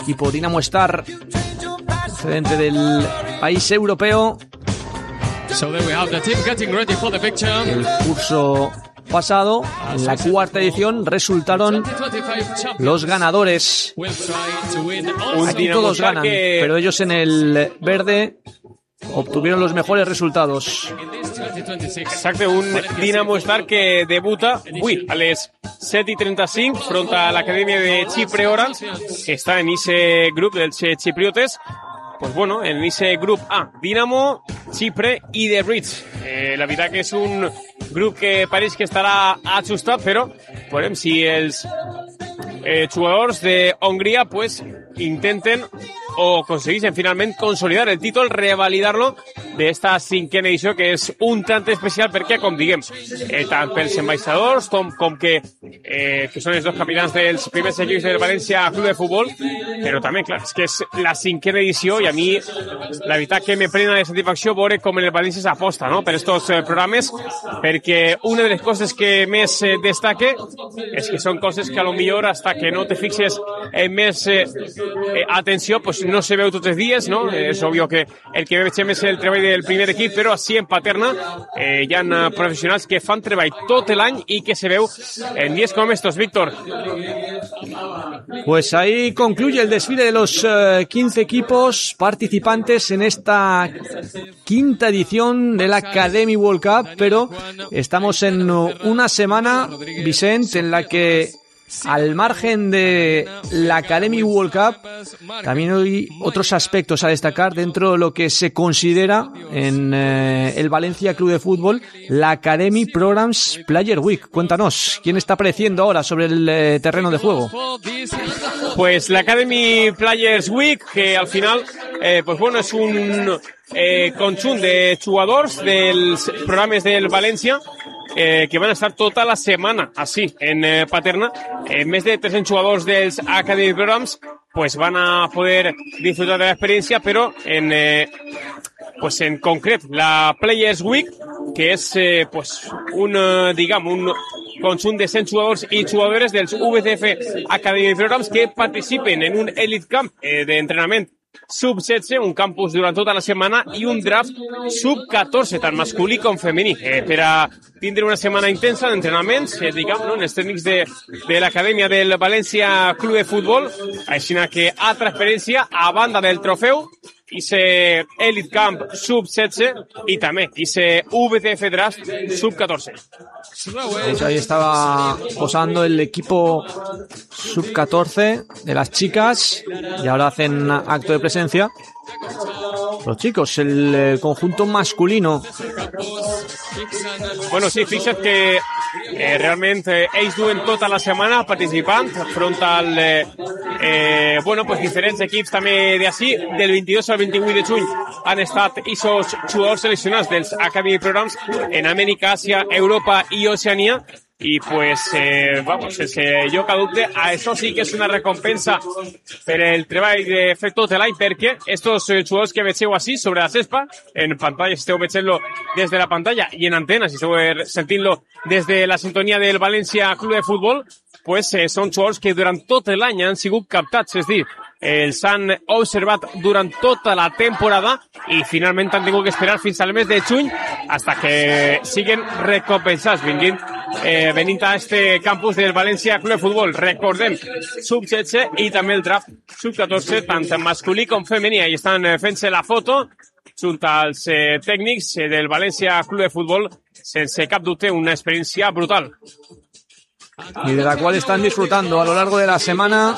equipo Dinamo Star, procedente del país europeo. El curso pasado, en la cuarta edición, resultaron los ganadores. Aquí todos ganan, pero ellos en el verde obtuvieron los mejores resultados. Exacte, un Dinamo Star que debuta avui a les 7:35 front a l'Acadèmia de Xipre Orange, que està en ese grup dels xipriotes. Pues bueno, en ese grup A, Dinamo, Xipre i The Bridge. La veritat que és un grup que pareix que estarà ajustat, però veurem si els jugadors de Hongria pues intenten o aconsegueixen finalment consolidar el títol, revalidar-lo d'esta cinquena edició, que és un tant especial perquè, com diguem, tant pels ambaixadors com que són els dos capitans dels primers equips del València Club de Futbol, però també, clar, és que és la cinquena edició i a mi la veritat que me plena de satisfacció veure com el València s'aposta, no?, per estos programes, perquè una de les coses que més destaque és que són coses que a lo millor hasta que no te fixes en més atenció, pues no se veu tots els dies, no? És obvio que el que veiem és el treball del primer equip, però així en Paterna hi ha professionals que fan treball tot l'any i que se veu en dies com estos, Víctor. Pues ahí concluye el desfile de los 15 equipos participantes en esta quinta edición de la Academy World Cup, pero estamos en una semana, Vicent, en la que al margen de la Academy World Cup, también hay otros aspectos a destacar dentro de lo que se considera en el Valencia Club de Fútbol la Academy Programs Player Week. Cuéntanos, ¿quién está apareciendo ahora sobre el terreno de juego? Pues la Academy Players Week, que al final pues bueno, és un conjunt de jugadors dels programes del València que van a estar tota la setmana així en Paterna. Més de 300 jugadors dels Academy Programs pues van a poder disfrutar de la experiencia, pero pues en concret la Players Week, que és pues un conjunt de 100 jugadors i jugadores dels VCF Academy Programs que participen en un Elite Camp d'entrenament sub-16, un campus durant tota la setmana i un draft sub-14, tant masculí com femení, per a tindre una setmana intensa d'entrenaments, no, en els tècnics de l'Acadèmia del València Club de Futbol, així que altra experiència a banda del trofeu, ese Elite Camp sub-16 y también ese VCF Draft sub-14. Pues ahí estaba posando el equipo sub-14 de las chicas y ahora hacen acto de presencia los chicos, el conjunto masculino. Bueno, sí, fixa't que realmente ells duen tota la setmana participant front al pues diferents equips també d'ací. Del 22 al 28 de juny han estat aquests jugadors seleccionats dels Academy Programs en Amèrica, Àsia, Europa i Oceania. Y pues, sense lloc a dubte, això sí que és una recompensa per el treball de fer tot l'any, perquè estos jugadors que vegeu així sobre la cespa, en pantalla, si esteu veient-lo des de la pantalla, i en antena, si esteu sentint-lo des de la sintonia del València Club de Futbol, pues són jugadors que durant tot l'any han sigut captats, és dir, els han observat durant tota la temporada i finalment han tingut que esperar fins al mes de juny hasta que siguen recompensats venint a este campus del València Club de Futbol. Recordem, sub-16 i també el draft sub-14, tant masculí com femení. Ahí estan fent-se la foto junt als tècnics del València Club de Futbol, sense cap dubte una experiència brutal. Y de la cual están disfrutando a lo largo de la semana.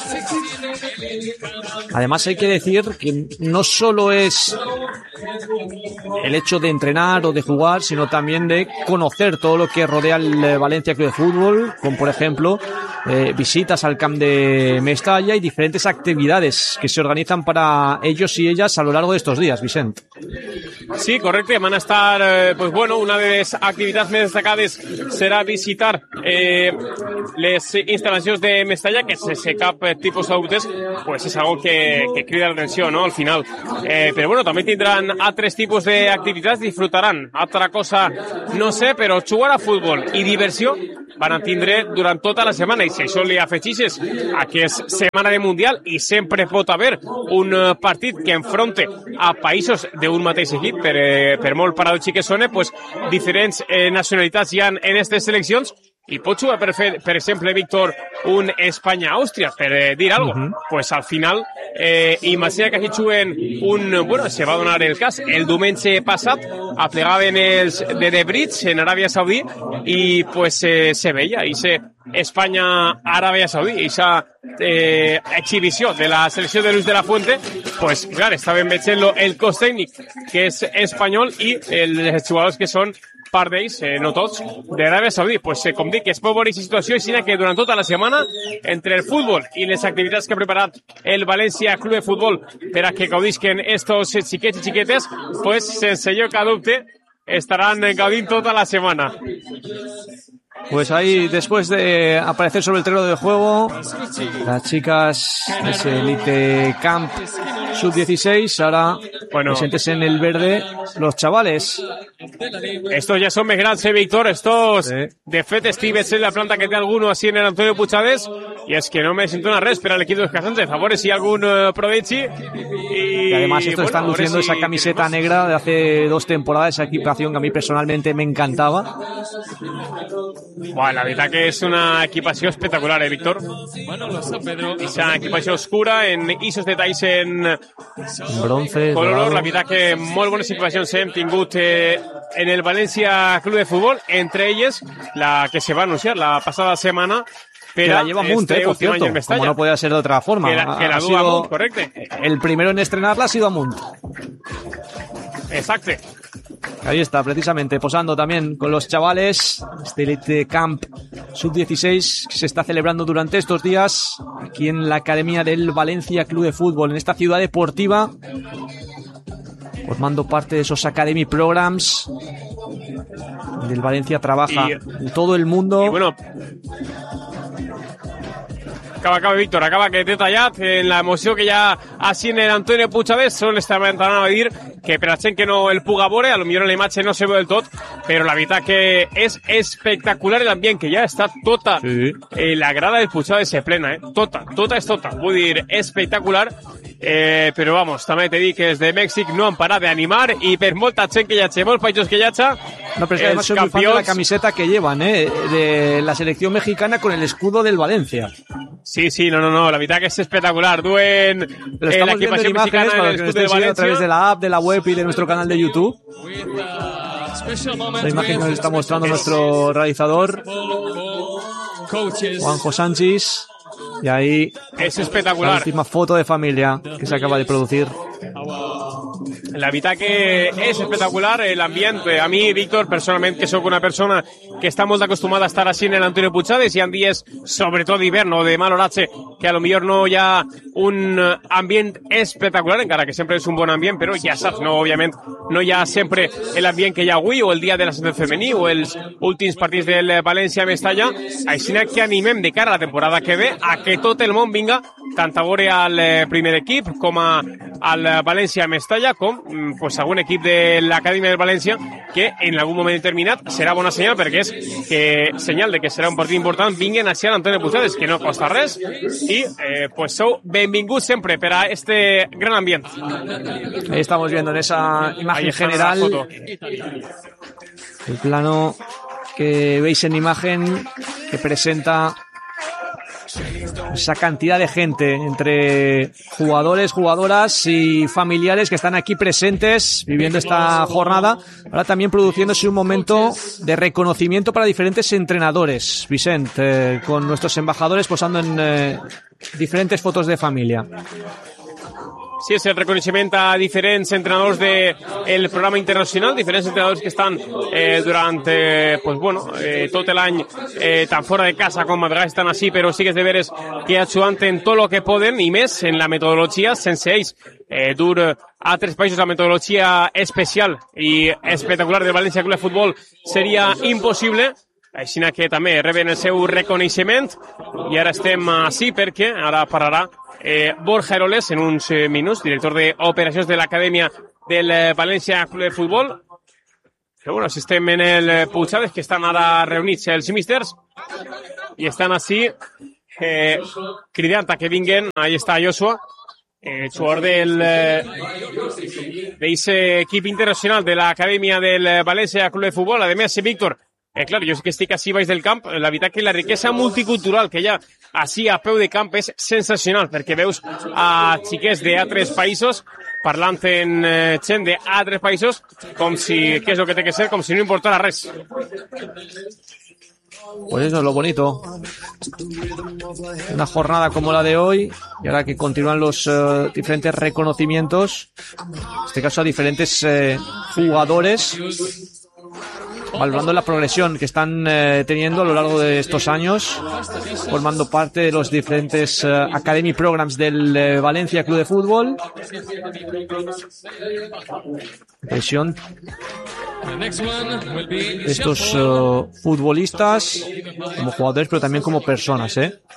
Además hay que decir que no solo es el hecho de entrenar o de jugar, sino también de conocer todo lo que rodea el Valencia Club de Fútbol, como por ejemplo visitas al camp de Mestalla y diferentes actividades que se organizan para ellos y ellas a lo largo de estos días, Vicent. Sí, correcte, van a estar, pues bueno, una de les activitats més destacades serà visitar les instal·lacions de Mestalla, que sense cap tipus de dubtes, pues és algo que crida l'atenció, ¿no?, al final. Però bueno, també tindran altres tipus d'activitats, disfrutaran. Altra cosa, no sé, però jugar a futbol i diversió van a tindre durant tota la setmana, i si això li afegixes a que és setmana de Mundial i sempre pot haver un partit que enfronte a països d'un mateix equip, per molt paradòxic que sone, pues, diferents nacionalitats hi ha en aquestes seleccions, i pot jugar, per exemple, Víctor, un Espanya-Àustria, per dir alguna cosa. Pues al final, imagina que aquí juguen bueno, se va donar el cas, el diumenge passat aplegaven els de The Bridge en Aràbia Saudí i pues se veia, i Espanya-Aràbia Saudí, i esa exhibició de la selecció de Luis de la Fuente, pues clar, estaven veient el cos tècnic, que és espanyol, i els jugadors que són part d'ells, no tots, d'Aràbia Saudí. Pues, com dic, es pot veure aquesta situació, i que durant tota la setmana, entre el futbol i les activitats que ha preparat el València Club de Futbol per a que gaudisquen estos xiquets i xiquetes, pues, sense lloc a dubte, estaran gaudint tota la semana. Pues ahí, después de aparecer sobre el terreno de juego, las chicas de ese Elite Camp Sub-16, ahora presentes en el verde, los chavales. Estos ja són més grans, Víctor. Estos, de fet, estic veient la planta que té alguno així en el Antonio Puigades, i és que no me siento res per al equipo de Casante. A veure si hi ha algun provechi. Y además estos están luciendo esa camiseta negra de hace 2 temporadas, esa equipación que a mí personalmente me encantaba. Bueno, la veritat que és una equipació espectacular, Víctor? Esa equipació oscura, en isos detalls en bronce, color. La veritat que molt bones equipacions hem tingut en el València Club de Futbol, entre elles la que se va anunciar la passada setmana, que la lleva Munt, por cierto, como no podía ser de otra forma. Que la duda Munt, correcte. El primero en estrenarla ha sido Munt. Exacte. Ahí está, precisamente, posando también con los chavales. Este Elite Camp Sub-16 que se está celebrando durante estos días aquí en la Academia del Valencia Club de Fútbol, en esta ciudad deportiva, formando parte de esos Academy Programs del Valencia. Trabaja en todo el mundo. Y bueno, acaba, Víctor, acaba que t'he tallat en la emoció que hi ha així en el Antonio Puigades. Solo estava entrant a dir que per a gent que no el puga veure, a lo millor en la imatge no se veu del tot, però la veritat que és espectacular l'ambient, que ja està tota la grada del Puigades se plena, tota és tota, vull dir, espectacular. Però vamos, també t'he dit que des de Mèxic no han parat d'animar, i per molta gent que hi hagi, molts països que hi hagi, no, pero es que además soy muy fan de la camiseta que llevan, de la selección mexicana con el escudo del Valencia. Sí, no, la verdad que es espectacular. Duen la equipación mexicana en el escudo del Valencia a través de la app, de la web y de nuestro canal de YouTube. La imagen que nos está mostrando nuestro realizador Juanjo Sánchez, y ahí es espectacular. La última foto de familia que se acaba de producir. La veritat que és espectacular l'ambient. A mi, Víctor, personalment, que sóc una persona que està molt acostumada a estar així en l'Antonio Puigades, hi ha dies, sobretot d'hivern o de mal horatge, que a lo millor no hi ha un ambient espectacular, encara que sempre és un bon ambient, però ja saps, no, òbviament, no hi ha sempre l'ambient que hi ha avui, o el dia de l'ascens femení, o els últims partits del València-Mestalla. Així que animem de cara a la temporada que ve a que tot el món vinga, tant a veure al primer equip com al València-Mestalla, com pues algun equip de l'Acadèmia del València, que en algun moment determinat serà bona senyal, perquè és que senyal de que serà un partit important, vinguen així a l'Antonio Puigades, que no costa res, i pues sou benvinguts sempre per a este gran ambient. Ahí estamos viendo en esa imagen general el plano que veis en imagen, que presenta esa cantidad de gente entre jugadores, jugadoras y familiares que están aquí presentes viviendo esta jornada. Ahora también produciéndose un momento de reconocimiento para diferentes entrenadores, Vicent, con nuestros embajadores posando en diferentes fotos de familia. Sí, és el reconeixement a diferents entrenadors del programa internacional, diferents entrenadors que estan durant tot l'any tant fora de casa com a vegades estan així, però sí que és de veres que ajudant en tot el que poden, i més en la metodologia, sense ells dur a altres països la metodologia especial i espectacular del València Club de Futbol seria impossible. Així que també reben el seu reconeixement, i ara estem així perquè ara parlarà Borja Eroles en uns minuts, director d'operacions de l'Acadèmia del València Club de Futbol. que bueno, si estem en el Puigades, que estan ara reunits els místers, i estan així cridant a que vinguen. Ahí està Joshua, jugador d'ese equip internacional de l'Acadèmia del València Club de Futbol. A més, Víctor, clar, jo sé que estic així baix del camp, la veritat que la riquesa multicultural que hi ha així a peu de camp és sensacional, perquè veus a xiquets d'altres països parlant en gent d'altres països com si, què és el que té que ser, com si no importara res. Pues eso es lo bonito. Una jornada como la de hoy, y ahora que continúan los diferentes reconocimientos, en este caso a diferentes jugadores, valorando la progresión que están teniendo a lo largo de estos años, formando parte de los diferentes Academy Programs del Valencia Club de Fútbol. Presión de estos futbolistas como jugadores, pero también como personas,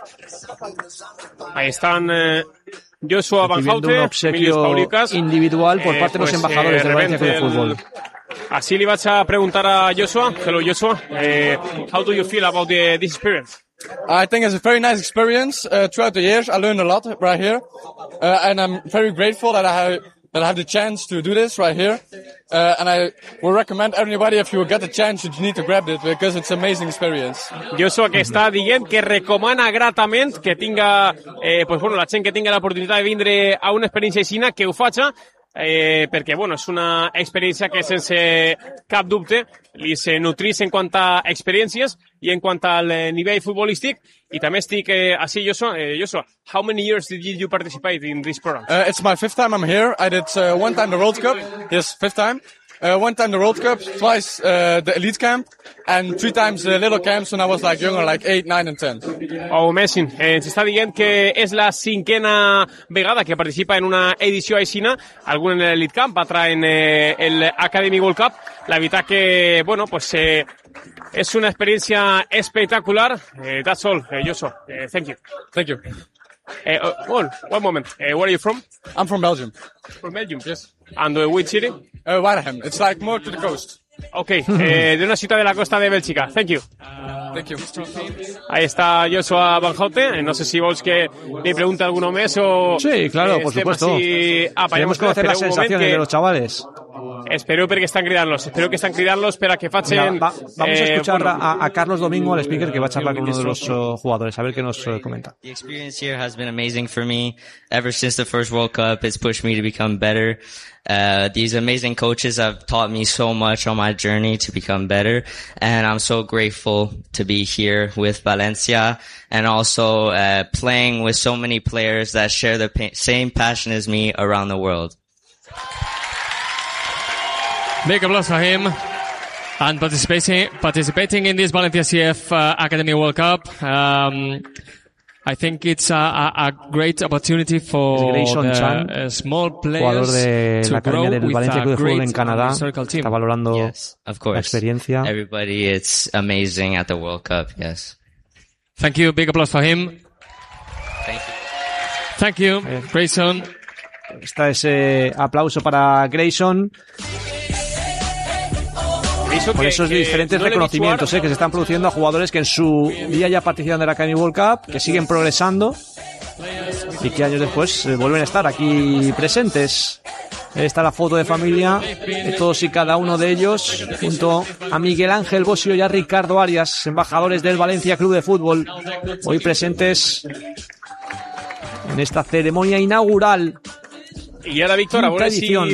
Ahí están Joshua Van recibiendo un Houten, obsequio individual por parte de los embajadores del Valencia Club de Fútbol. Así le vas a preguntar a Joshua. Hello, Joshua. How do you feel about this experience? I think it's a very nice experience. Throughout the years, I learned a lot right here, and I'm very grateful that I have the chance to do this right here. And I will recommend everybody, if you get the chance, you need to grab it because it's an amazing experience. Joshua, que està dient que recomana gratament que tinga, pues bueno, la gent que tinga l'oportunitat de vindre a una experiència aixina, que ho faci, perquè bueno, és una experiència que sense cap dubte li se nutrís en quant a experiències i en quant al nivell futbolístic. I també estic així, Joshua, how many years did you participate in this program? It's my 5th time I'm here. I did one time the World Cup. Yes, 5th time. One time the World Cup, twice the Elite Camp, and 3 times the little camps when I was like younger, like 8, 9 and 10. Oh, amazing. Ens està dient que és la 5a vegada que participa en una edició aixina, algun en l'Elite Camp, altra en l'Academy World Cup. La veritat que, bueno, pues és una experiència espectacular. That's all, Joshua. Thank you. Thank you. One moment. Where are you from? I'm from Belgium. From Belgium? Yes. And which city? Waregem. It's like more to the coast. Okay, de una ciudad de la costa de Bélgica. Thank you. Thank you. Ahí está Joshua Van Houten. No sé si vols que li pregunte alguno més o... Sí, claro, por supuesto. Queremos conocer las sensaciones de los chavales. Espero que están cridant-los per a que facin... Vamos a escuchar a Carlos Domingo, el speaker, que va a charlar con uno de los jugadores, a ver qué nos comenta. The experience here has been amazing for me. Ever since the first World Cup, it's pushed me to become better. These amazing coaches have taught me so much on my journey to become better, and I'm so grateful to be here with Valencia and also playing with so many players that share the same passion as me around the world. Big applause for him and participating in this Valencia CF Academy World Cup. I think it's a great opportunity for the small players de la to grow del with Valencia Club a de Fútbol en great Canadá. historical team. Está valorando Yes, of course. la experiencia. Everybody, it's amazing at the World Cup. Yes. Thank you. Big applause for him. Thank you. Thank you, Grayson. Está ese aplauso para Grayson. Por esos diferentes reconocimientos que se están produciendo a jugadores que en su día ya participan de la Academy World Cup, que siguen progresando y que años después vuelven a estar aquí presentes. Está la foto de familia de todos y cada uno de ellos, junto a Miguel Ángel Bosio y a Ricardo Arias, embajadores del Valencia Club de Fútbol, hoy presentes en esta ceremonia inaugural. I ara, Víctor, a veure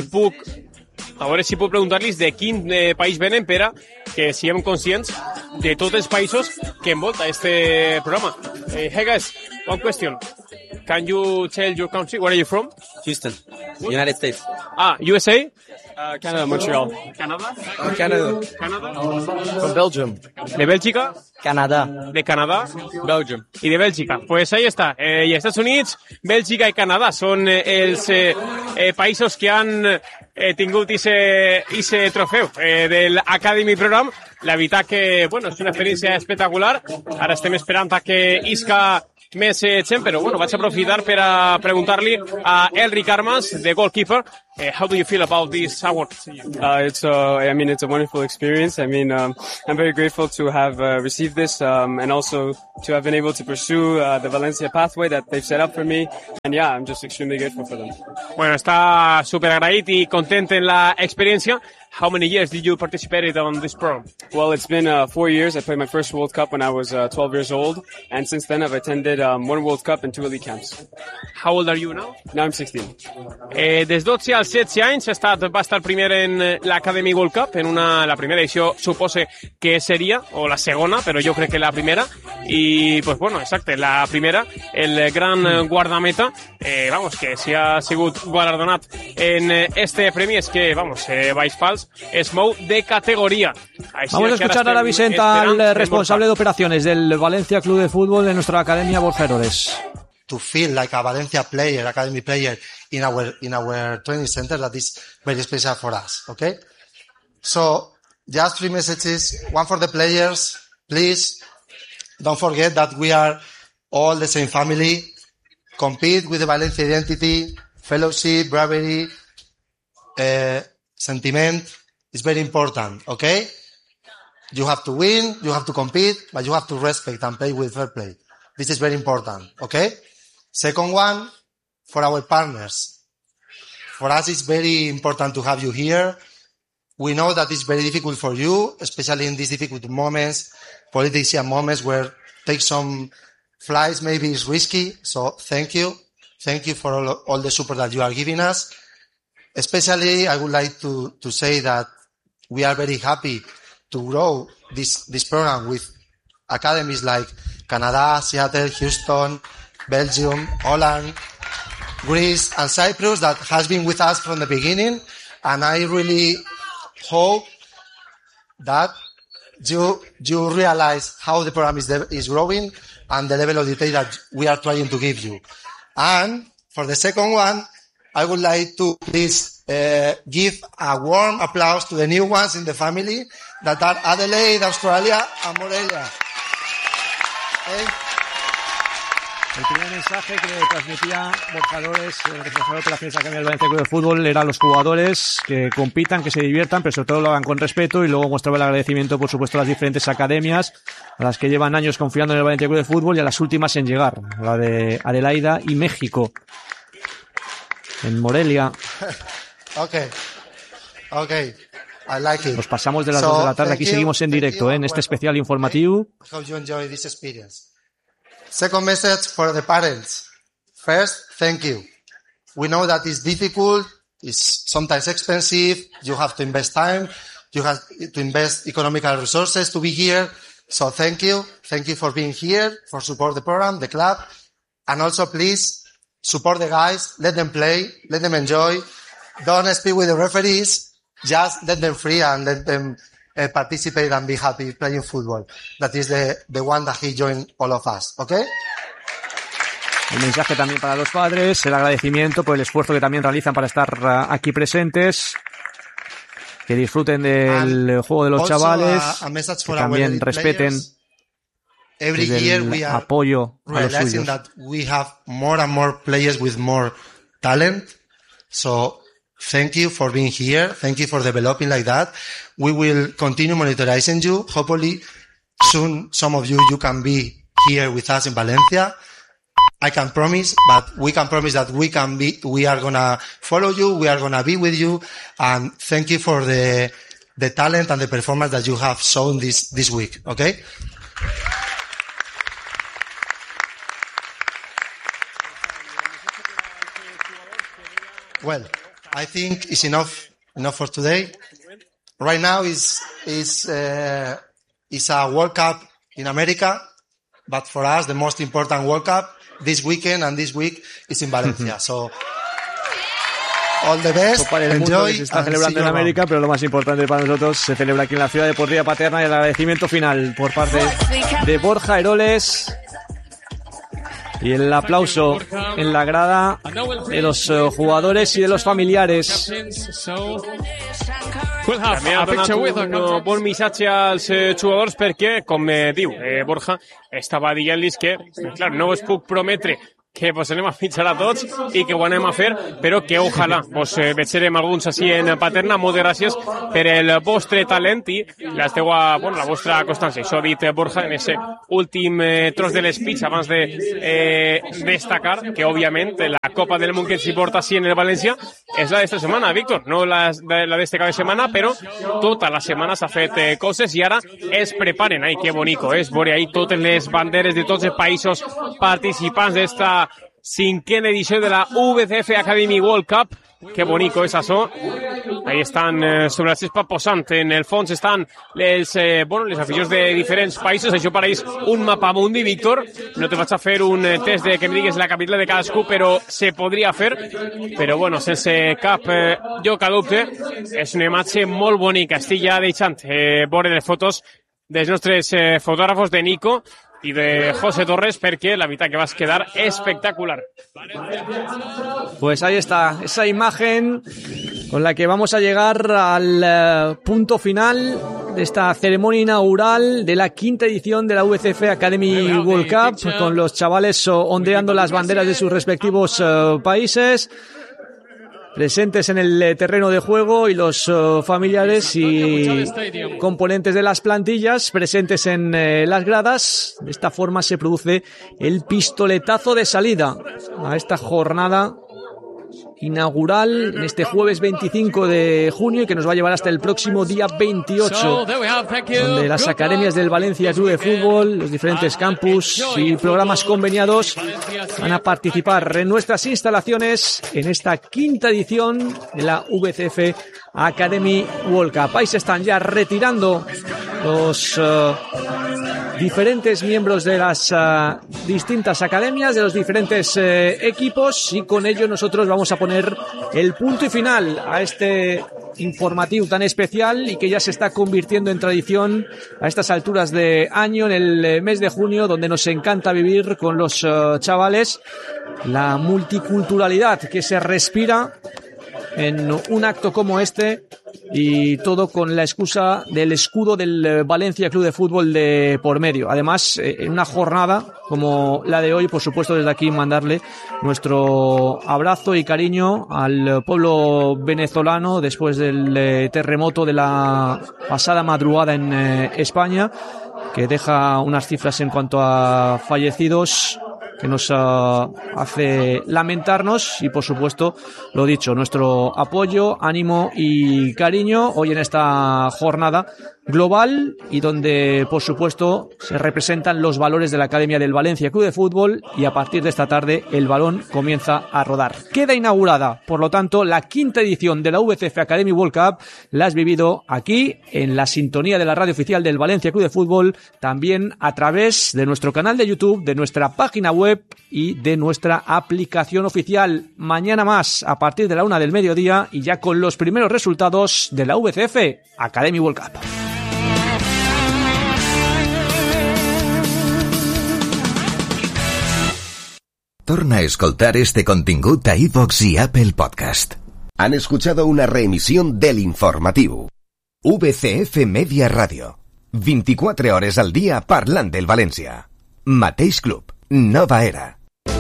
si puc preguntar-los de quin país venen per a que siguem conscients de tots els països que envolta este programa. Hey guys, one question. Can you tell your country? Where are you from? Houston, United States. USA? Canada, Montreal. Canadà? Canada. From Belgium. De Bèlgica? Canadà. De Canadà? Belgium. I de Bèlgica. Pues ahí està. I Estats Units, Bèlgica i Canadà són els països que han tingut ese trofeu del Academy Program. La veritat que, bueno, és una experiència espectacular. Ara estem esperant a que isca més gent, però bueno, vaig aprofitar per a preguntar-li a Elric Armas, the goalkeeper, how do you feel about this award? It's a wonderful experience. I'm very grateful to have received this and also to have been able to pursue the Valencia pathway that they've set up for me. And yeah, I'm just extremely grateful for them. Bueno, està super agraït i content en la experiència. How many years did you participate on this program? Well, it's been 4 years. I played my first World Cup when I was 12 years old, and since then I've attended 1 World Cup and 2 elite camps. How old are you now? Now I'm 16. Des 12 als 16 anys va estar primer en l'Academy World Cup, la primera edició supose que seria, o la segona, però jo crec que la primera, i pues bueno, exacte, la primera, el gran guardameta, que si ha sigut guardonat en este premi és que, Baix Pals es mou de categoría. Vamos a escuchar ahora, Vicenta, al responsable de operaciones del Valencia Club de Fútbol de nuestra academia, Borja Heroles. To feel like a Valencia player, academy player in our training center, that is very special for us, okay? So, just 3 messages. One for the players, please don't forget that we are all the same family. Compete with the Valencia identity, fellowship, bravery, sentiment is very important, okay? You have to win, you have to compete, but you have to respect and play with fair play. This is very important, okay? Second one, for our partners. For us, it's very important to have you here. We know that it's very difficult for you, especially in these difficult moments, politician moments where take some flights maybe is risky. So thank you. Thank you for all the support that you are giving us. Especially, I would like to say that we are very happy to grow this program with academies like Canada, Seattle, Houston, Belgium, Holland, Greece, and Cyprus that has been with us from the beginning. And I really hope that you realize how the program is growing and the level of detail that we are trying to give you. And for the second one, I would like to please give a warm applause to the new ones in the family that are Adelaide, Australia, and Morelia. Okay. El primer mensaje que transmitía Borja Heroles, el responsable de operaciones de la Academia del Valencia Club de Fútbol, era a los jugadores que compitan, que se diviertan, pero sobre todo lo hagan con respeto, y luego mostraba el agradecimiento, por supuesto, a las diferentes academias, a las que llevan años confiando en el Valencia Club de Fútbol y a las últimas en llegar, la de Adelaida y México. En Morelia. Okay. I like it. Nos pasamos de las 2 de la tarde. Aquí seguimos en directo, en este especial informativo. Hope you enjoy this experience. Second message for the parents. First, thank you. We know that it's difficult, it's sometimes expensive, you have to invest time, you have to invest economical resources to be here. So thank you. Thank you for being here, for support the program, the club. And also please support the guys, let them play, let them enjoy. Don't speak with the referees, just let them free and let them participate and be happy playing football. That is the one that he joined all of us, okay? El mensaje también para los padres, el agradecimiento por el esfuerzo que también realizan para estar aquí presentes, que disfruten del juego de los chavales, que también respeten el apoyo a los suyos. That we have more and more players with more talent, so thank you for being here. Thank you for developing like that. We will continue monitoring you. Hopefully, soon some of you can be here with us in Valencia. I can promise, but we can promise that we are gonna follow you. We are gonna be with you. And thank you for the talent and the performance that you have shown this week. Okay? Well, I think it's enough for today. Right now is a World Cup in America, but for us the most important World Cup this weekend and this week is in Valencia. So all the best. Copa del Mundo que se está celebrando en América, pero lo más importante para nosotros se celebra aquí en la ciudad deportiva Paterna, y el agradecimiento final por parte de Borja Heroles Y el aplauso en la grada de los jugadores y de los familiares. També ha donat un bon missatge als jugadors perquè, com diu Borja, estava dient-los que, clar, no us puc prometre que vos anem a fitxar a tots i que ho anem a fer, però que ojalà vos veurem alguns així en Paterna. Moltes gràcies per el vostre talent i la vostra constància. Això ha dit Borja en ese últim tros de l'espeech abans de destacar que, òbviament, la Copa del Món que s'hi porta així en el València és la d'esta setmana, Víctor, no la d'este cada setmana, però tota la setmana s'ha fet coses i ara es preparen. Ai, que bonico és veure ahí totes les banderes de tots els països participants d'esta cinquena edició de la VCF Academy World Cup. Que bonico és això. Ahí estan sobre la gespa posant. En el fons estan les aficions de diferents països. Això pareix un mapamundi, Víctor. No te vaig a fer un test de que em digues la capital de cadascú, però se podria fer. Però bueno, sense cap lloc a dubte, és una imatge molt bonica. Estic ja deixant veure les fotos dels nostres fotògrafos de Nico y de José Torres, porque la mitad que va a quedar espectacular. Pues ahí está, esa imagen con la que vamos a llegar al punto final de esta ceremonia inaugural de la quinta edición de la VCF Academy World Cup, con los chavales ondeando las banderas de sus respectivos países, presentes en el terreno de juego, y los familiares y componentes de las plantillas presentes en las gradas. De esta forma se produce el pistoletazo de salida a esta jornada inaugural en este jueves 25 de junio y que nos va a llevar hasta el próximo día 28, donde las academias del Valencia Club de Fútbol, los diferentes campus y programas conveniados van a participar en nuestras instalaciones en esta quinta edición de la VCF Academy World Cup. Ahí se están ya retirando los diferentes miembros de las distintas academias, de los diferentes equipos, y con ello nosotros vamos a poner el punto y final a este informativo tan especial y que ya se está convirtiendo en tradición a estas alturas de año, en el mes de junio, donde nos encanta vivir con los chavales la multiculturalidad que se respira en un acto como este, y todo con la excusa del escudo del Valencia Club de Fútbol de por medio. Además, en una jornada como la de hoy, por supuesto, desde aquí mandarle nuestro abrazo y cariño al pueblo venezolano después del terremoto de la pasada madrugada en España, que deja unas cifras en cuanto a fallecidos que nos hace lamentarnos, y por supuesto, lo dicho, nuestro apoyo, ánimo y cariño hoy en esta jornada global, y donde por supuesto se representan los valores de la Academia del Valencia Club de Fútbol, y a partir de esta tarde el balón comienza a rodar. Queda inaugurada, por lo tanto, la quinta edición de la VCF Academy World Cup. La has vivido aquí en la sintonía de la radio oficial del Valencia Club de Fútbol, también a través de nuestro canal de YouTube, de nuestra página web y de nuestra aplicación oficial. Mañana más, a partir de la 1 del mediodía, y ya con los primeros resultados de la VCF Academy World Cup. Torna a escoltar este contingut a iVox y Apple Podcast. Han escuchado una reemisión del informativo. VCF Media Radio. 24 hores al día parlant del València. Mateix club, nova era.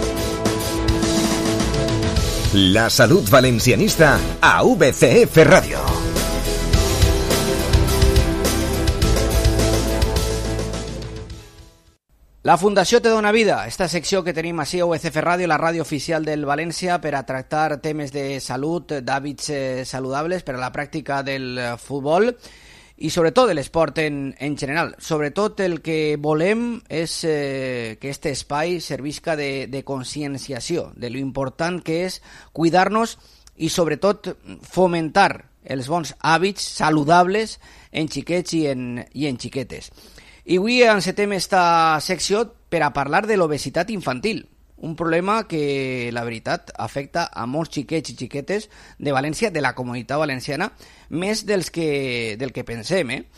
La salut valencianista a VCF Radio. La Fundació Te Dona Vida, esta secció que tenim així a UCF Ràdio, la ràdio oficial del València, per a tractar temes de salut, d'hàbits saludables per a la pràctica del futbol i sobretot de l'esport en general. Sobretot el que volem és que aquest espai servisca de conscienciació de lo important que és cuidar-nos i sobretot fomentar els bons hàbits saludables en xiquets i en xiquetes. I avui encetem esta secció per a parlar de l'obesitat infantil, un problema que, la veritat, afecta a molts xiquets i xiquetes de València, de la comunitat valenciana, més del que pensem,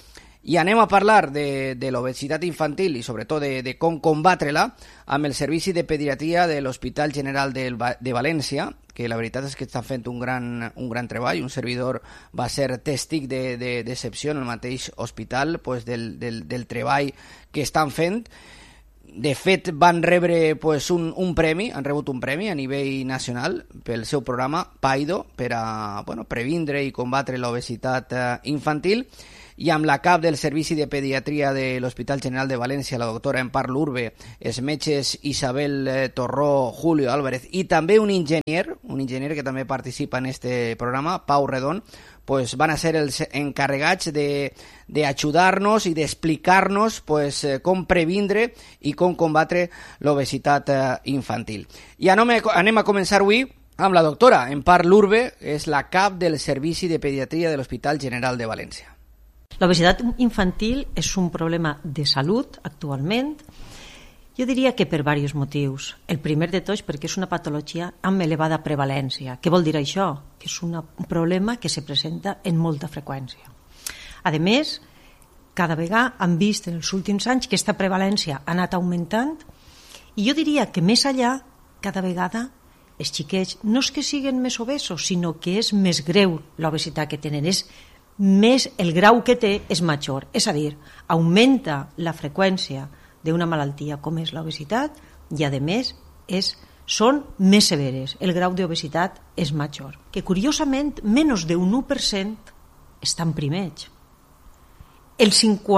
I anem a parlar de l'obesitat infantil i sobretot de com combatre-la amb el Servici de Pediatria de l'Hospital General de València, que la veritat és que està fent un gran treball. Un servidor va ser tèstic d'excepció en el mateix hospital pues, del treball que estan fent. De fet, van rebre pues, un premi, han rebut un premi a nivell nacional pel seu programa PAIDO per a previndre i combatre l'obesitat infantil. I amb la cap del Servici de Pediatria de l'Hospital General de València, la doctora Empar Lurbe, els metges Isabel Torró, Julio Álvarez i també un enginyer que també participa en este programa, Pau Redón, pues van a ser els encarregats d'ajudar-nos i d'explicar-nos pues, com previndre i com combatre l'obesitat infantil. I anem a començar avui amb la doctora Empar Lurbe, és la cap del Servici de Pediatria de l'Hospital General de València. L'obesitat infantil és un problema de salut actualment. Jo diria que per diversos motius. El primer de tots perquè és una patologia amb elevada prevalència. Què vol dir això? Que és un problema que se presenta en molta freqüència. A més, cada vegada hem vist en els últims anys que aquesta prevalència ha anat augmentant i jo diria que més allà, cada vegada els xiquets no és que siguin més obesos, sinó que és més greu l'obesitat que tenen, és més el grau que té és major, és a dir, augmenta la freqüència d'una malaltia com és l'obesitat i a més són més severes, el grau d'obesitat és major, que curiosament menys d'un 1% estan primers. El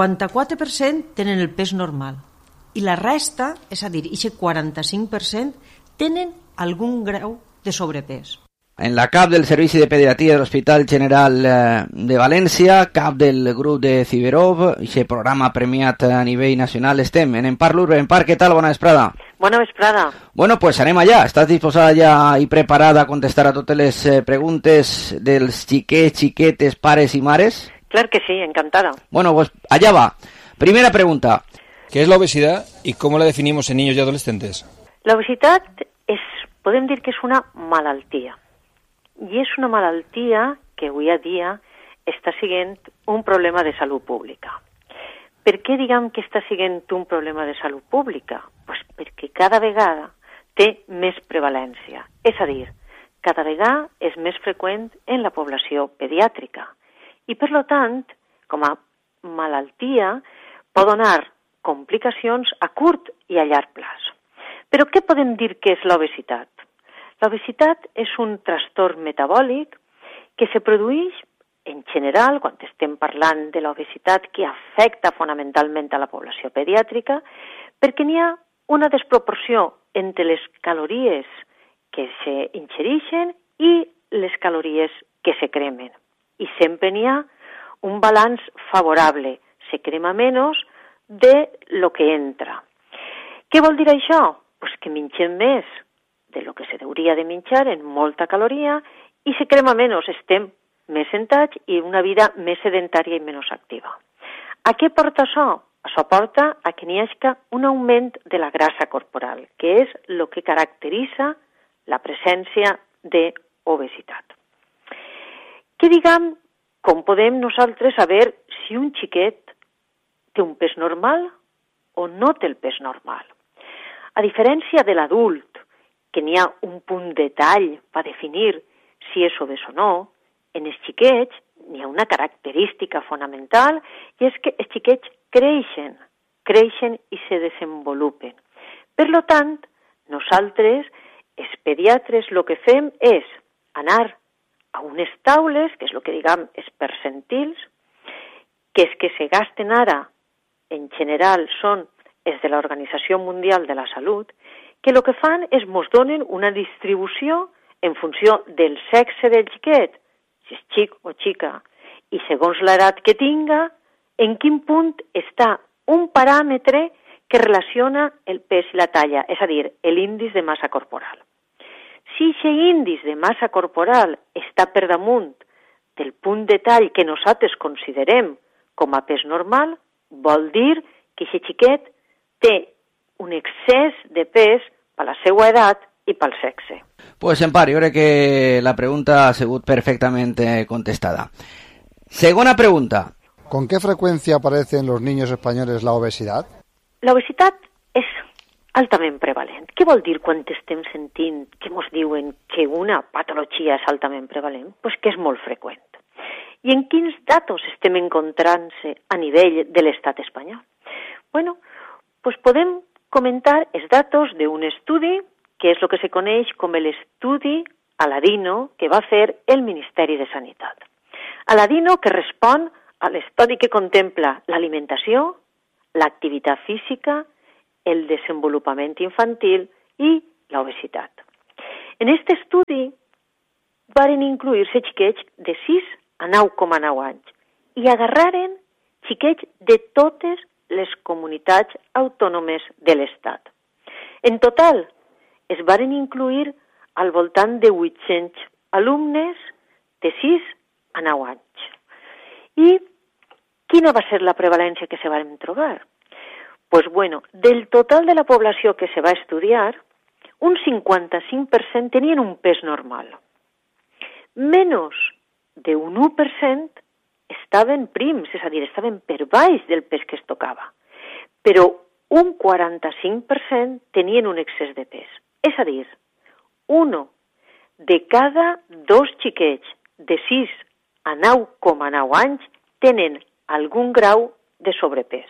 54% tenen el pes normal i la resta, és a dir, aquest 45% tenen algun grau de sobrepès. En la cap del Servici de Pediatria de l'Hospital General de València, cap del grup de Ciberov, aquest programa premiat a nivell nacional, estem en Empar Lurbe. Empar, què tal? Bona vesprada. Bona vesprada. Bueno, pues anem allà. Estàs disposada ja i preparada a contestar a totes les preguntes dels xiquets, xiquetes, pares i mares? Claro que sí, encantada. Bueno, pues allá va. Primera pregunta. ¿Qué es la obesidad y cómo la definimos en niños y adolescentes? La obesidad podem dir que és una malaltia. I és una malaltia que avui a dia està sent un problema de salut pública. Per què diguem que està sent un problema de salut pública? Pues perquè cada vegada té més prevalència. És a dir, cada vegada és més freqüent en la població pediàtrica. I per tant, com a malaltia, pot donar complicacions a curt i a llarg plaç. Però què podem dir que és l'obesitat? L'obesitat és un trastorn metabòlic que se produeix, en general, quan estem parlant de l'obesitat que afecta fonamentalment a la població pediàtrica, perquè n'hi ha una desproporció entre les calories que s'ingereixen i les calories que se cremen. I sempre n'hi ha un balanç favorable, se crema menys de lo que entra. Què vol dir això? Pues que mengem més de lo que se hauria de menjar en molta caloria i se crema menys, estem més sentats i una vida més sedentària i menys activa. A què porta això? Això porta a que n'hi hagi un augment de la grassa corporal, que és el que caracteritza la presència d'obesitat. Què diguem, com podem nosaltres saber si un xiquet té un pes normal o no té el pes normal? A diferència de l'adult, que n'hi ha un punt de tall per definir si és obès o no, en els xiquets n'hi ha una característica fonamental i és que els xiquets creixen i se desenvolupen. Per tant, nosaltres, els pediatres, el que fem és anar a unes taules, que és el que diguem els percentils, que és que se gasten ara, en general, són els de l'Organització Mundial de la Salut, que el que fan és ens donen una distribució en funció del sexe del xiquet, si és xic o xica, i segons l'edat que tinga, en quin punt està un paràmetre que relaciona el pes i la talla, és a dir, l'índice de massa corporal. Si aquest índice de massa corporal està per damunt del punt de tall que nosaltres considerem com a pes normal, vol dir que aquest xiquet té un excés de pes per la seva edat i pel sexe. Pues Empar, jo crec que la pregunta ha sigut perfectament contestada. Segona pregunta. ¿Con qué frecuencia aparece en los niños españoles la obesidad? La obesitat és altament prevalent. Què vol dir quan estem sentint que ens diuen que una patologia és altament prevalent? Pues que és molt freqüent. I en quins datos estem encontrant-se a nivell de l'estat espanyol? Bueno, pues podem comentar els datos d'un estudi que és el que se coneix com l'estudi Aladino que va fer el Ministeri de Sanitat. Aladino que respon a l'estudi que contempla l'alimentació, l'activitat física, el desenvolupament infantil i l'obesitat. En aquest estudi varen incluir-se xiquets de 6 a 9,9 anys i agarraren xiquets de totes les comunitats autònomes de l'Estat. En total, es varen incluir al voltant de 800 alumnes de 6 a 9 anys. I quina va ser la prevalència que se van trobar? Pues bueno, del total de la població que se va estudiar, un 55% tenien un pes normal. Menys d'un 1% estaven prims, és a dir, estaven per baix del pes que es tocava. Però un 45% tenien un excés de pes. És a dir, 1 de cada 2 xiquets de 6 a 9,9 anys tenen algun grau de sobrepès.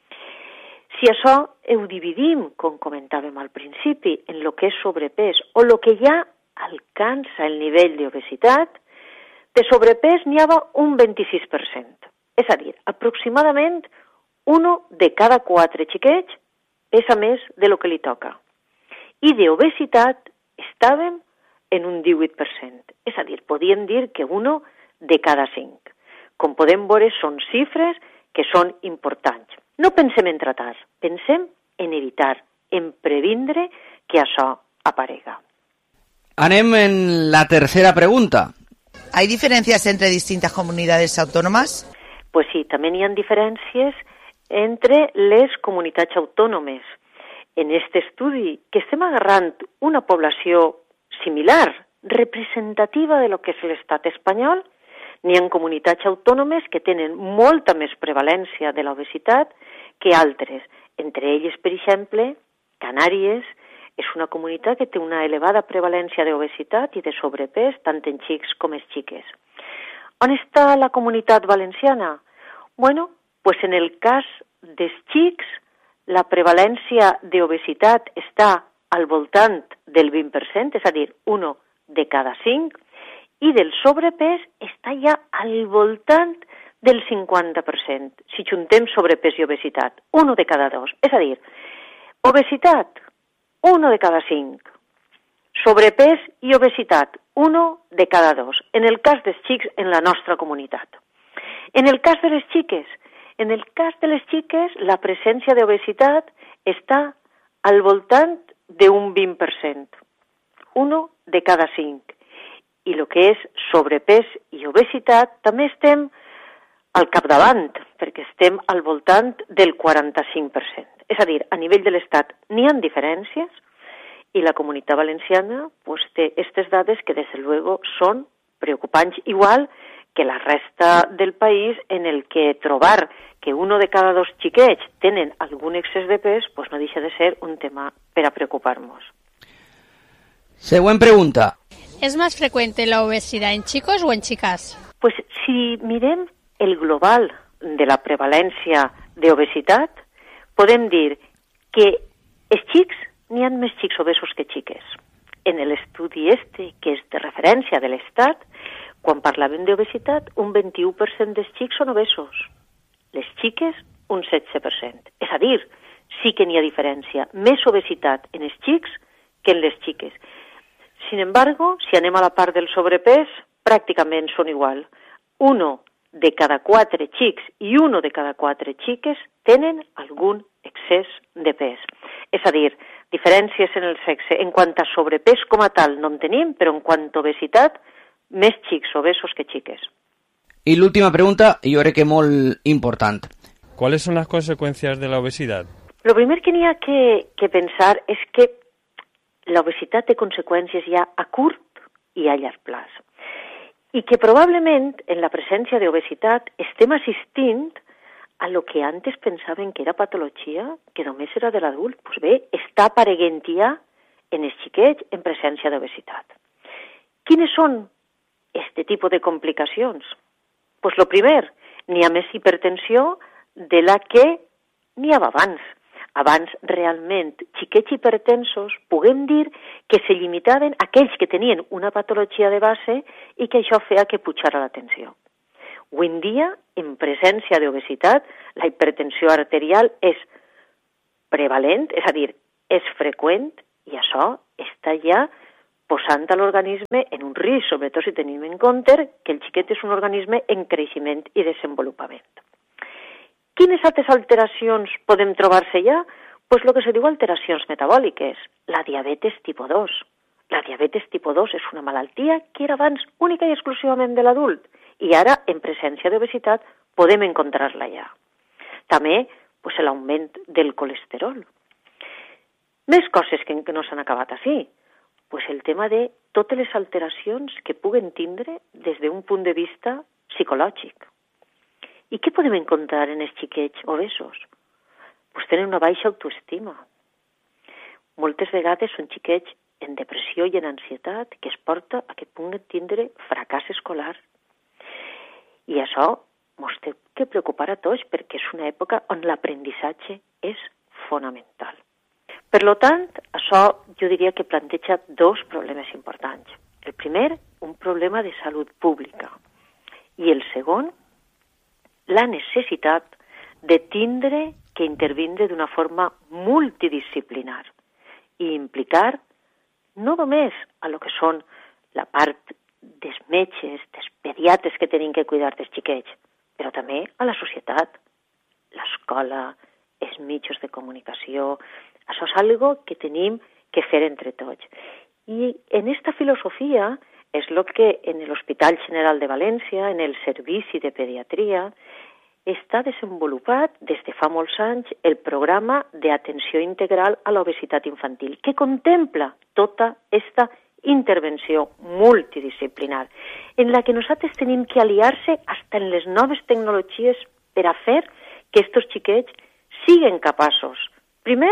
Si això ho dividim, com comentàvem al principi, en el que és sobrepès o el que ja alcança el nivell d'obesitat, de sobrepès n'hi havia un 26%. És a dir, aproximadament 1 de cada 4 xiquets pesa més de lo que li toca. I d'obesitat estàvem en un 18%. És a dir, podíem dir que 1 de cada 5. Com podem veure, són xifres que són importants. No pensem en tratar, pensem en evitar, en previndre que això aparega. Anem en la tercera pregunta. ¿Hay diferencias entre distintas comunidades autónomas? Pues sí, també hi ha diferències entre les comunitats autònomes. En aquest estudi, que estem agarrant una població similar, representativa de lo que és l'estat espanyol, n'hi ha comunitats autònomes que tenen molta més prevalència de l'obesitat que altres. Entre elles, per exemple, Canàries és una comunitat que té una elevada prevalència d'obesitat i de sobrepès tant en xics com en xiques. On està la comunitat valenciana? Bueno, pues en el cas dels xics, la prevalència d'obesitat està al voltant del 20%, és a dir, 1 de cada 5, i del sobrepès està ja al voltant del 50%, si juntem sobrepès i obesitat, 1 de cada 2. És a dir, obesitat, 1 de cada 5. Sobrepès i obesitat, 1 de cada 2. En el cas dels xics, en la nostra comunitat. En el cas de les xiques, la presència d'obesitat està al voltant d'un 20%, 1 de cada 5. I el que és sobrepès i obesitat també estem al capdavant, perquè estem al voltant del 45%. És a dir, a nivell de l'Estat n'hi ha diferències i la comunitat valenciana pues, té aquestes dades que, des de luego, són preocupants, igual que la resta del país, en el que trobar que 1 de cada 2 xiquets tenen algun excés de pes pues, no deixa de ser un tema per a preocupar-nos. Següent pregunta. ¿Es más frecuente la obesidad en chicos o en chicas? Pues si mirem el global de la prevalència d'obesitat, podem dir que els xics n'hi ha més xics obesos que xiques. En l'estudi que és de referència de l'Estat, quan parlàvem d'obesitat, un 21% dels xics són obesos. Les xiques, un 16%. És a dir, sí que n'hi ha diferència. Més obesitat en els xics que en les xiques. Sin embargo, si anem a la part del sobrepès, pràcticament són igual. 1 de cada 4 xics i 1 de cada 4 xiques tenen algun excés de pes. És a dir, diferències en el sexe. En quant a sobrepès com a tal no en tenim, però en quant a obesitat, més xics obesos que xiques. Y la última pregunta, y jo crec que molt important. ¿Cuáles son las consecuencias de la obesidad? Lo primer que n'hi ha que pensar és que l'obesitat té conseqüències ja a curt i a llarg plaç. i que probablement en la presència d'obesitat estem assistint a lo que antes pensaven que era patologia, que només era de l'adult. Pues bé, està apareguent ja en els xiquets en presència d'obesitat. Quines són este tipus de complicacions? Pues lo primer, n'hi ha més hipertensió de la que n'hi havia abans. Abans, realment, xiquets hipertensos, puguem dir que se limitaven a aquells que tenien una patologia de base i que això feia que pujara la tensió. Avui en dia, en presència d'obesitat, la hipertensió arterial és prevalent, és a dir, és freqüent, i això està ja posant a l'organisme en un risc, sobretot si tenim en compte que el xiquet és un organisme en creixement i desenvolupament. Quines altres alteracions podem trobar-se ja? Pues lo que se diu alteracions metabòliques, la diabetes tipus 2. La diabetes tipus 2 és una malaltia que era abans única i exclusivament de l'adult, i ara, en presència d'obesitat, podem encontrar-la ja. També pues, l'augment del colesterol. Més coses que no s'han acabat així. Pues el tema de totes les alteracions que puguen tindre des d'un punt de vista psicològic. I què podem encontrar en els xiquets obesos? Pues tenen una baixa autoestima. Moltes vegades són xiquets en depressió i en ansietat que es porta a que puguen tindre fracàs escolar. I això ens té que preocupar a tots perquè és una època on l'aprenentatge és fonamental. Per tant, això jo diria que planteja dos problemes importants. El primer, un problema de salut pública. I el segon, la necessitat de tindre que intervindre d'una forma multidisciplinar i implicar no només a lo que són la part dels metges, dels pediatres que tenim que cuidar dels xiquets, però també a la societat, l'escola, els mitjans de comunicació. Això és algo que tenim que fer entre tots. I en esta filosofia és el que en l'Hospital General de València, en el Servici de Pediatria, està desenvolupat des de fa molts anys el programa d'atenció integral a l'obesitat infantil, que contempla tota aquesta intervenció multidisciplinar, en la que nosaltres tenim que aliar-se hasta en les noves tecnologies per a fer que estos xiquets siguen capaços, primer,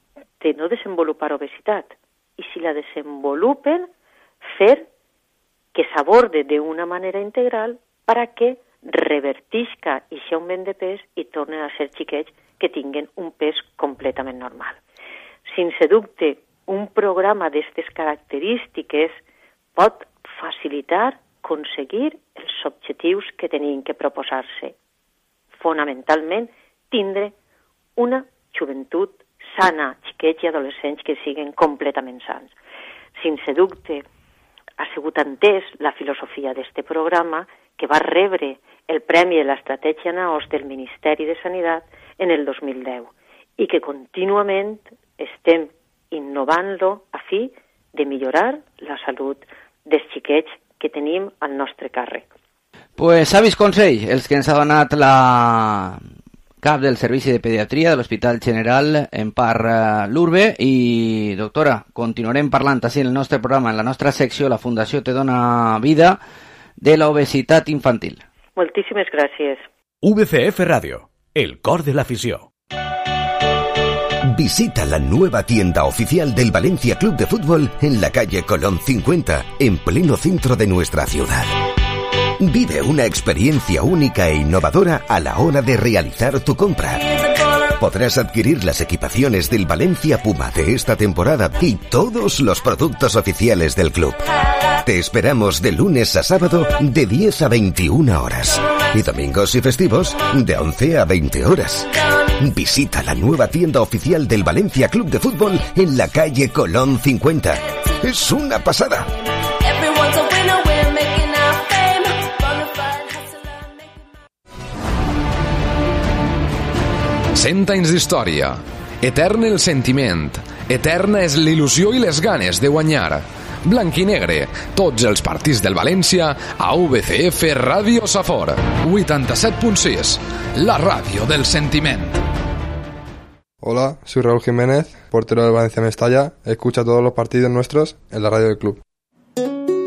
de no desenvolupar obesitat, i si la desenvolupen, fer que s'aborde d'una manera integral per a que revertisca aquest augment de pes i tornen a ser xiquets que tinguen un pes completament normal. Sense dubte, un programa d'aquestes característiques pot facilitar aconseguir els objectius que tenim que proposar-se. Fonamentalment, tindre una joventut sana, xiquets i adolescents que siguin completament sans. Sense dubte, ha sigut entès la filosofia d'aquest programa que va rebre el Premi de l'Estratègia NAOS del Ministeri de Sanitat en el 2010 i que contínuament estem innovant-lo a fi de millorar la salut dels xiquets que tenim al nostre càrrec. Pues savis consell, els que ens ha donat la cap del Servici de Pediatria de l'Hospital General en Parc Lurbe. I, doctora, continuarem parlant així en el nostre programa, en la nostra secció La Fundació Te Dona Vida, de l'obesitat infantil. Moltíssimes gràcies. VCF Radio, el cor de l'afició. Visita la nueva tienda oficial del Valencia Club de Fútbol en la calle Colón 50, en pleno centro de nuestra ciudad. Vive una experiencia única e innovadora a la hora de realizar tu compra. Podrás adquirir las equipaciones del Valencia Puma de esta temporada y todos los productos oficiales del club. Te esperamos de lunes a sábado de 10 a 21 horas y domingos y festivos de 11 a 20 horas. Visita la nueva tienda oficial del Valencia Club de Fútbol en la calle Colón 50. Es una pasada. 100 anys d'història. Etern el sentiment. Eterna és l'il·lusió i les ganes de guanyar. Blanc i negre, tots els partits del València a VCF Ràdio Safor 87.6, la ràdio del sentiment. Hola, soy Raúl Jiménez, portero del Valencia Mestalla. Escucha todos los partidos nuestros en la radio del club.